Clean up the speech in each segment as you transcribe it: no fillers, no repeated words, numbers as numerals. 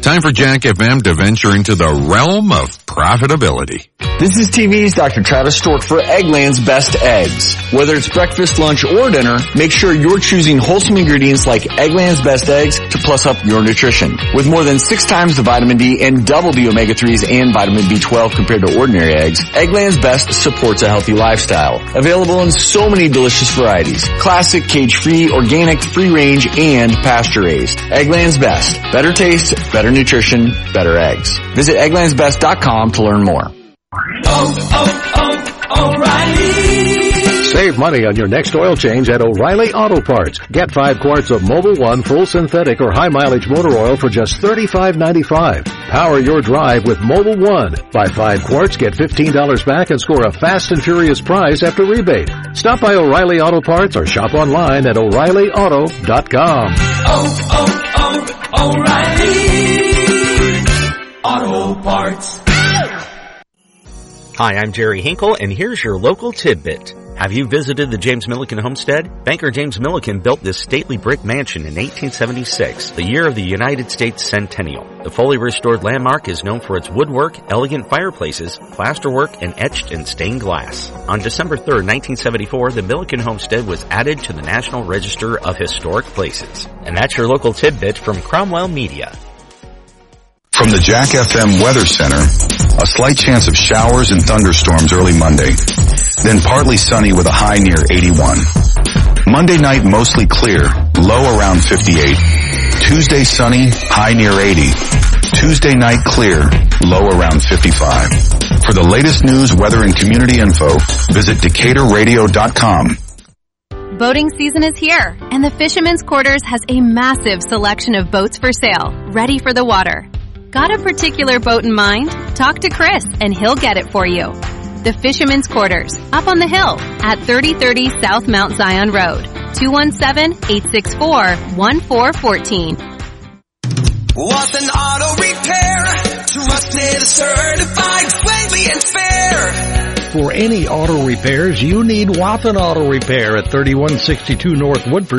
Time for Jack FM to venture into the realm of profitability. This is TV's Dr. Travis Stork for Eggland's Best Eggs. Whether it's breakfast, lunch, or dinner, make sure you're choosing wholesome ingredients like Eggland's Best Eggs to plus up your nutrition. With more than 6 times the vitamin D and double the omega-3s and vitamin B12 compared to ordinary eggs, Eggland's Best supports a healthy lifestyle. Available in so many delicious varieties. Classic, cage-free, organic, free-range, and pasture-raised. Eggland's Best. Better taste, better nutrition, better eggs. Visit egglandsbest.com to learn more. O'Reilly. Save money on your next oil change at O'Reilly Auto Parts. Get 5 quarts of Mobil 1 full synthetic or high mileage motor oil for just $35.95. Power your drive with Mobil 1. Buy 5 quarts, get $15 back, and score a fast and furious prize after rebate. Stop by O'Reilly Auto Parts or shop online at O'ReillyAuto.com. O'Reilly Auto Parts. Hi, I'm Jerry Hinkle, and here's your local tidbit. Have you visited the James Milliken homestead? Banker James Milliken built this stately brick mansion in 1876, the year of the United States centennial. The fully restored landmark is known for its woodwork, elegant fireplaces, plasterwork, and etched and stained glass. On December 3rd, 1974, the Milliken homestead was added to the National Register of Historic Places. And that's your local tidbit from Cromwell Media. From the Jack FM Weather Center, a slight chance of showers and thunderstorms early Monday, then partly sunny with a high near 81. Monday night mostly clear, low around 58. Tuesday sunny, high near 80. Tuesday night clear, low around 55. For the latest news, weather, and community info, visit DecaturRadio.com. Boating season is here, and the Fisherman's Quarters has a massive selection of boats for sale, ready for the water. Got a particular boat in mind? Talk to Chris and he'll get it for you. The Fisherman's Quarters, up on the hill at 3030 South Mount Zion Road, 217-864-1414. Was an auto repair, trusted, certified, friendly and fair. For any auto repairs, you need Watson Auto Repair at 3162 North Woodford,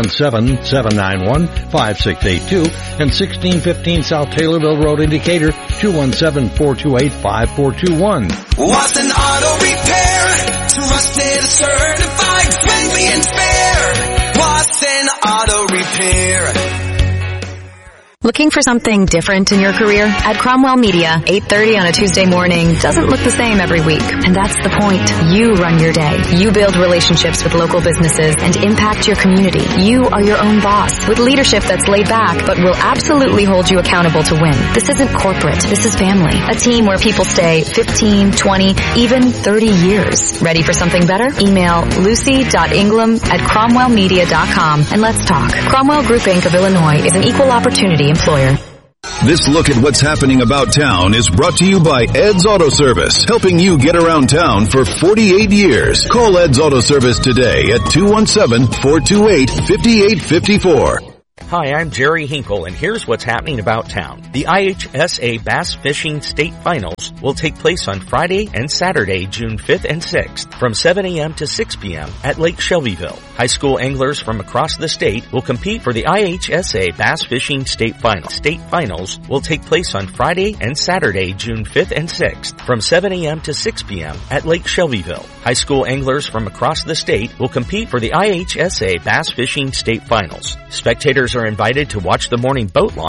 217-791-5682, and 1615 South Taylorville Road in Decatur, 217-428-5421. Watson Auto Repair, trusted, certified, friendly and fair. Watson Auto Repair. Looking for something different in your career? At Cromwell Media, 8:30 on a Tuesday morning doesn't look the same every week. And that's the point. You run your day. You build relationships with local businesses and impact your community. You are your own boss with leadership that's laid back but will absolutely hold you accountable to win. This isn't corporate. This is family. A team where people stay 15, 20, even 30 years. Ready for something better? Email lucy.ingram@cromwellmedia.com and let's talk. Cromwell Group Inc. of Illinois is an equal opportunity employer. This look at what's happening about town is brought to you by Ed's Auto Service, helping you get around town for 48 years. Call Ed's Auto Service today at 217-428-5854. Hi, I'm Jerry Hinkle, and here's what's happening about town. The IHSA Bass Fishing State Finals will take place on Friday and Saturday, June 5th and 6th, from 7 a.m. to 6 p.m. at Lake Shelbyville. High school anglers from across the state will compete for the IHSA Bass Fishing State Finals. State Finals will take place on Friday and Saturday, June 5th and 6th, from 7 a.m. to 6 p.m. at Lake Shelbyville. High school anglers from across the state will compete for the IHSA Bass Fishing State Finals. Spectators are invited to watch the morning boat launch